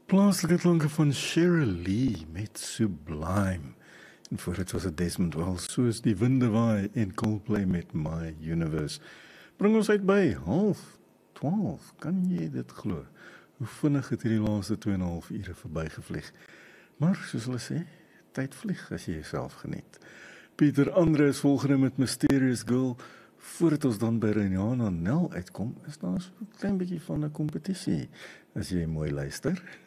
Plaaslike klanke van Sheryl Lee met Sublime. En voor dit was het Desmond Wells, soos die winde waai en Coldplay met My Universe. Bring ons uit by 11:30, kan jy dit glo? Hoe vinnig het hierdie laaste 2,5 ure verby gevlieg. Maar soos hulle sê, tyd vlieg as jy jouself geniet. Pieter Andre is volgende met Mysterious Girl. Voordat ons dan by Rihanna Nel uitkom, is daar so 'n klein bietjie van 'n kompetisie. As jy mooi luister.